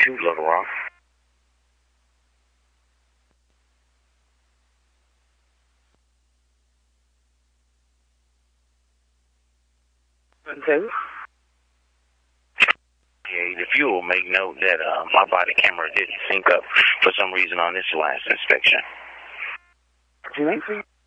you, Little Rock. Okay. Yeah, if you will make note that my body camera didn't sync up for some reason on this last inspection. What you mean?